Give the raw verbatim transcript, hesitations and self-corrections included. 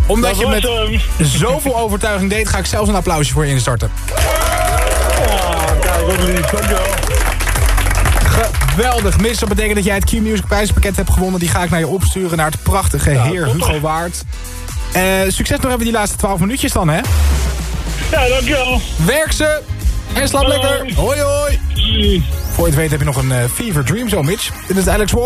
Omdat Dat je was met hem. zoveel overtuiging deed, ga ik zelfs een applausje voor je instarten. Ja, kijk, wat lief. Dankjewel. Geweldig, Miss. Dat betekent dat jij het Q-Music prijzenpakket hebt gewonnen. Die ga ik naar je opsturen naar het prachtige Ja, heer top. Hugo Waard. Uh, succes nog even die laatste twaalf minuutjes dan, hè? Ja, dankjewel. Werk ze en slaap Hoi. lekker. Hoi, hoi. Hoi. Voor je het weet heb je nog een uh, fever dream zo, Mitch. Dit is Alex Wall.